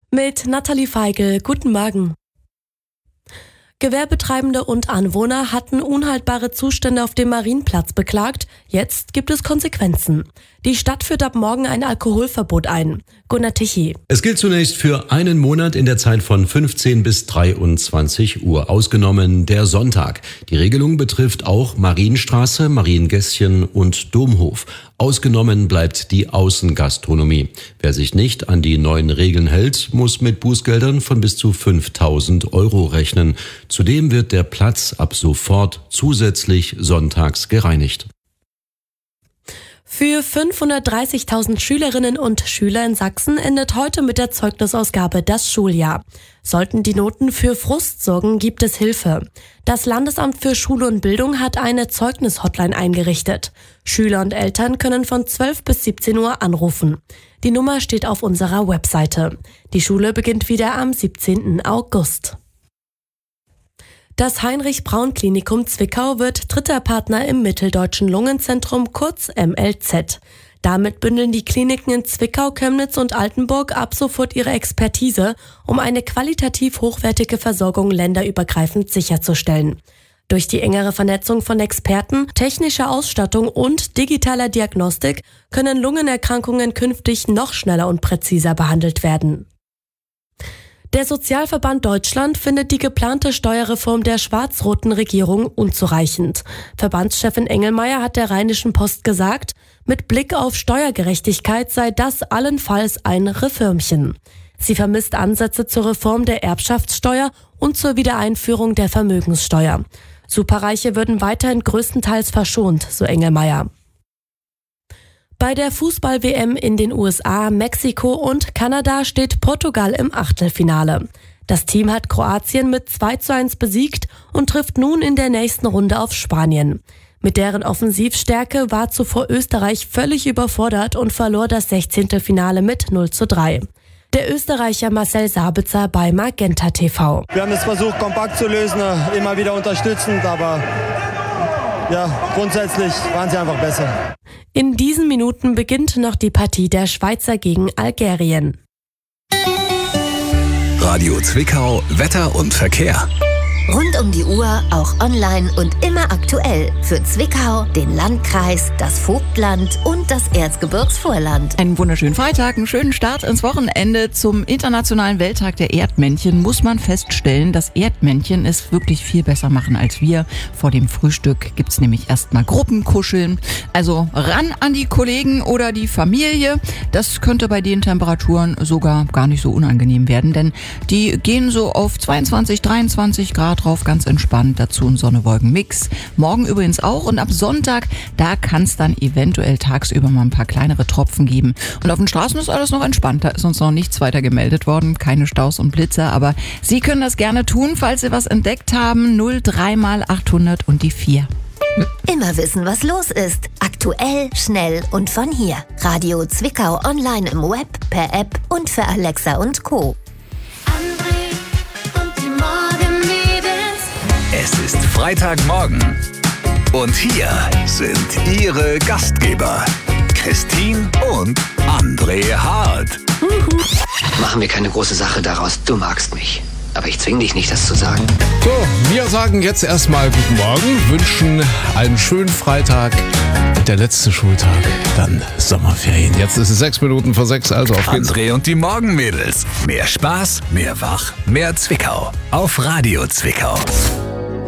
Mit Nathalie Feigl, guten Morgen. Gewerbetreibende und Anwohner hatten unhaltbare Zustände auf dem Marienplatz beklagt. Jetzt gibt es Konsequenzen. Die Stadt führt ab morgen ein Alkoholverbot ein. Gunnar Tichy. Es gilt zunächst für einen Monat in der Zeit von 15 bis 23 Uhr, ausgenommen der Sonntag. Die Regelung betrifft auch Marienstraße, Mariengässchen und Domhof. Ausgenommen bleibt die Außengastronomie. Wer sich nicht an die neuen Regeln hält, muss mit Bußgeldern von bis zu 5.000 Euro rechnen. Zudem wird der Platz ab sofort zusätzlich sonntags gereinigt. Für 530.000 Schülerinnen und Schüler in Sachsen endet heute mit der Zeugnisausgabe das Schuljahr. Sollten die Noten für Frust sorgen, gibt es Hilfe. Das Landesamt für Schule und Bildung hat eine Zeugnis-Hotline eingerichtet. Schüler und Eltern können von 12 bis 17 Uhr anrufen. Die Nummer steht auf unserer Webseite. Die Schule beginnt wieder am 17. August. Das Heinrich-Braun-Klinikum Zwickau wird dritter Partner im Mitteldeutschen Lungenzentrum, kurz MLZ. Damit bündeln die Kliniken in Zwickau, Chemnitz und Altenburg ab sofort ihre Expertise, um eine qualitativ hochwertige Versorgung länderübergreifend sicherzustellen. Durch die engere Vernetzung von Experten, technischer Ausstattung und digitaler Diagnostik können Lungenerkrankungen künftig noch schneller und präziser behandelt werden. Der Sozialverband Deutschland findet die geplante Steuerreform der schwarz-roten Regierung unzureichend. Verbandschefin Engelmeier hat der Rheinischen Post gesagt, mit Blick auf Steuergerechtigkeit sei das allenfalls ein Reformchen. Sie vermisst Ansätze zur Reform der Erbschaftssteuer und zur Wiedereinführung der Vermögenssteuer. Superreiche würden weiterhin größtenteils verschont, so Engelmeier. Bei der Fußball-WM in den USA, Mexiko und Kanada steht Portugal im Achtelfinale. Das Team hat Kroatien mit 2:1 besiegt und trifft nun in der nächsten Runde auf Spanien. Mit deren Offensivstärke war zuvor Österreich völlig überfordert und verlor das 16. Finale mit 0:3. Der Österreicher Marcel Sabitzer bei Magenta TV. Wir haben es versucht, kompakt zu lösen, immer wieder unterstützend, aber ja, grundsätzlich waren sie einfach besser. In diesen Minuten beginnt noch die Partie der Schweizer gegen Algerien. Radio Zwickau, Wetter und Verkehr. Rund um die Uhr, auch online und immer aktuell. Für Zwickau, den Landkreis, das Vogtland und das Erzgebirgsvorland. Einen wunderschönen Freitag, einen schönen Start ins Wochenende. Zum Internationalen Welttag der Erdmännchen muss man feststellen, dass Erdmännchen es wirklich viel besser machen als wir. Vor dem Frühstück gibt's nämlich erstmal Gruppenkuscheln. Also ran an die Kollegen oder die Familie. Das könnte bei den Temperaturen sogar gar nicht so unangenehm werden, denn die gehen so auf 22, 23 Grad drauf, ganz entspannt, dazu ein Sonne-Wolken-Mix. Morgen übrigens auch und ab Sonntag, da kann es dann eventuell tagsüber mal ein paar kleinere Tropfen geben. Und auf den Straßen ist alles noch entspannt, da ist uns noch nichts weiter gemeldet worden, keine Staus und Blitzer, aber Sie können das gerne tun, falls Sie was entdeckt haben, 03 mal 800 und die 4. Immer wissen, was los ist. Aktuell, schnell und von hier. Radio Zwickau online im Web, per App und für Alexa und Co. Es ist Freitagmorgen und hier sind Ihre Gastgeber, Christine und André Hart. Machen wir keine große Sache daraus, du magst mich. Aber ich zwinge dich nicht, das zu sagen. So, wir sagen jetzt erstmal guten Morgen, wünschen einen schönen Freitag. Der letzte Schultag, dann Sommerferien. Jetzt ist es 6 Minuten vor 6, also auf geht's. André und die Morgenmädels. Mehr Spaß, mehr Wach, mehr Zwickau. Auf Radio Zwickau.